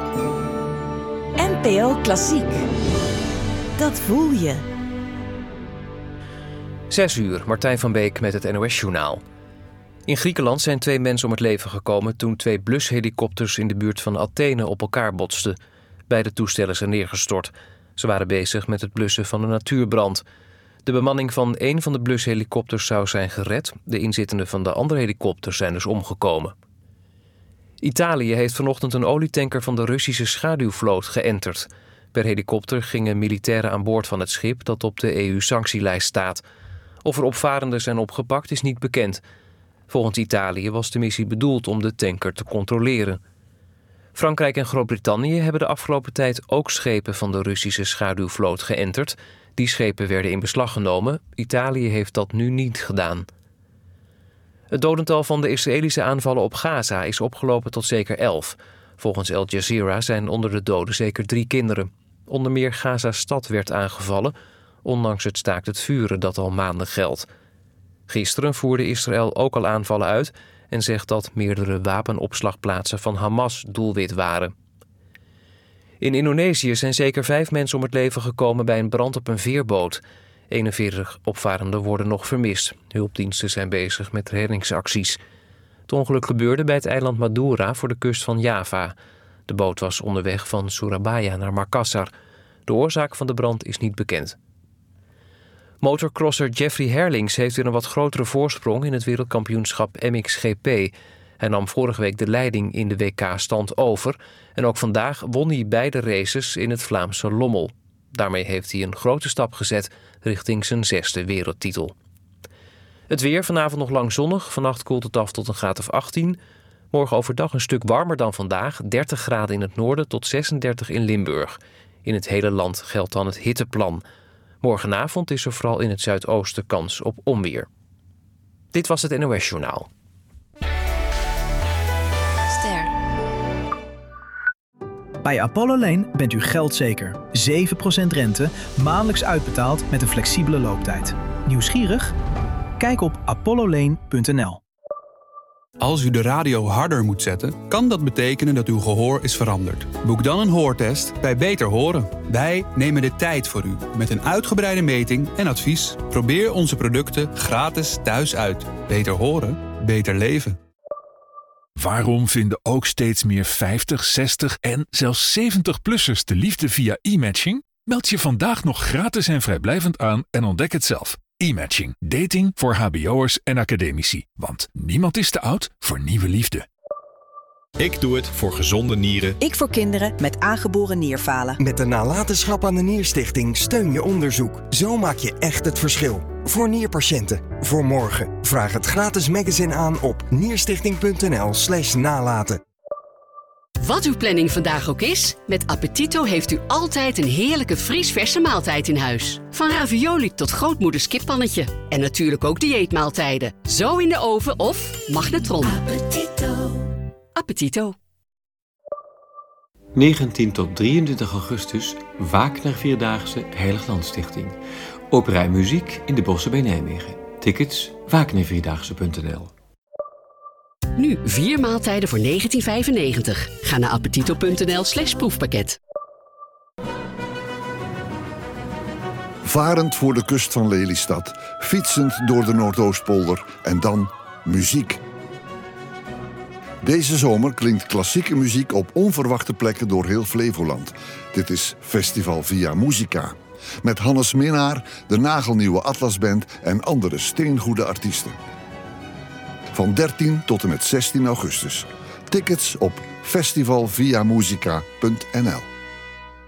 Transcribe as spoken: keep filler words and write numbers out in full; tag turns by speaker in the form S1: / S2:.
S1: N P O Klassiek. Dat voel je.
S2: Zes uur, Martijn van Beek met het N O S-journaal. In Griekenland zijn twee mensen om het leven gekomen toen twee blushelikopters in de buurt van Athene op elkaar botsten. Beide toestellen zijn neergestort. Ze waren bezig met het blussen van een natuurbrand. De bemanning van één van de blushelikopters zou zijn gered. De inzittenden van de andere helikopters zijn dus omgekomen. Italië heeft vanochtend een olietanker van de Russische schaduwvloot geënterd. Per helikopter gingen militairen aan boord van het schip dat op de E U-sanctielijst staat. Of er opvarenden zijn opgepakt is niet bekend. Volgens Italië was de missie bedoeld om de tanker te controleren. Frankrijk en Groot-Brittannië hebben de afgelopen tijd ook schepen van de Russische schaduwvloot geënterd. Die schepen werden in beslag genomen. Italië heeft dat nu niet gedaan. Het dodental van de Israëlische aanvallen op Gaza is opgelopen tot zeker elf. Volgens Al Jazeera zijn onder de doden zeker drie kinderen. Onder meer Gaza-stad werd aangevallen, ondanks het staakt het vuren dat al maanden geldt. Gisteren voerde Israël ook al aanvallen uit en zegt dat meerdere wapenopslagplaatsen van Hamas doelwit waren. In Indonesië zijn zeker vijf mensen om het leven gekomen bij een brand op een veerboot. eenenveertig opvarenden worden nog vermist. Hulpdiensten zijn bezig met reddingsacties. Het ongeluk gebeurde bij het eiland Madura voor de kust van Java. De boot was onderweg van Surabaya naar Makassar. De oorzaak van de brand is niet bekend. Motorcrosser Jeffrey Herlings heeft weer een wat grotere voorsprong in het wereldkampioenschap M X G P. Hij nam vorige week de leiding in de W K-stand over. En ook vandaag won hij beide races in het Vlaamse Lommel. Daarmee heeft hij een grote stap gezet richting zijn zesde wereldtitel. Het weer, vanavond nog lang zonnig. Vannacht koelt het af tot een graad of achttien. Morgen overdag een stuk warmer dan vandaag. dertig graden in het noorden tot zesendertig in Limburg. In het hele land geldt dan het hitteplan. Morgenavond is er vooral in het zuidoosten kans op onweer. Dit was het N O S-journaal.
S3: Ster.
S4: Bij Apollo Lane bent u geldzeker. zeven procent rente, maandelijks uitbetaald met een flexibele looptijd. Nieuwsgierig? Kijk op apollo lane punt n l.
S5: Als u de radio harder moet zetten, kan dat betekenen dat uw gehoor is veranderd. Boek dan een hoortest bij Beter Horen. Wij nemen de tijd voor u met een uitgebreide meting en advies. Probeer onze producten gratis thuis uit. Beter horen, beter leven.
S6: Waarom vinden ook steeds meer vijftig, zestig en zelfs zeventig-plussers de liefde via e-matching? Meld je vandaag nog gratis en vrijblijvend aan en ontdek het zelf. E-matching. Dating voor hbo'ers en academici. Want niemand is te oud voor nieuwe liefde.
S7: Ik doe het voor gezonde nieren.
S3: Ik voor kinderen met aangeboren nierfalen.
S8: Met de nalatenschap aan de Nierstichting steun je onderzoek. Zo maak je echt het verschil. Voor nierpatiënten. Voor morgen. Vraag het gratis magazine aan op nierstichting.nl slash nalaten.
S9: Wat uw planning vandaag ook is, met Appetito heeft u altijd een heerlijke vriesverse maaltijd in huis. Van ravioli tot grootmoeders kippannetje. En natuurlijk ook dieetmaaltijden. Zo in de oven of magnetron. Appetito. Appetito.
S10: negentien tot drieëntwintig augustus, Wagner Vierdaagse Heiliglandstichting. Opera en muziek in de Bossen bij Nijmegen. Tickets wagner vierdaagse punt n l.
S9: Nu vier maaltijden voor negentien vijfennegentig. Ga naar appetito.nl slash proefpakket.
S11: Varend voor de kust van Lelystad, fietsend door de Noordoostpolder en dan muziek. Deze zomer klinkt klassieke muziek op onverwachte plekken door heel Flevoland. Dit is Festival Via Musica. Met Hannes Minnaar, de nagelnieuwe Atlasband en andere steengoede artiesten. Van dertien tot en met zestien augustus. Tickets op festival via musica punt n l.